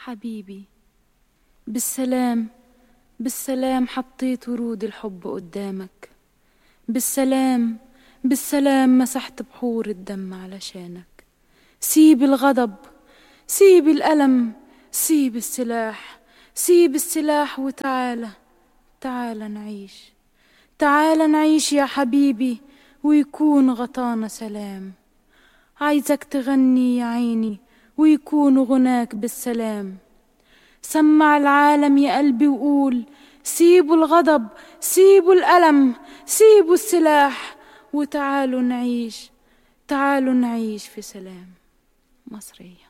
حبيبي، بالسلام بالسلام حطيت ورود الحب قدامك، بالسلام بالسلام مسحت بحور الدم علشانك. سيب الغضب، سيب الألم، سيب السلاح، سيب السلاح وتعالى، تعالى نعيش، تعالى نعيش يا حبيبي ويكون غطانا سلام. عايزك تغني يا عيني ويكون غناك بالسلام. سمع العالم يا قلبي وقول سيبوا الغضب، سيبوا الألم، سيبوا السلاح وتعالوا نعيش، تعالوا نعيش في سلام. مصرية.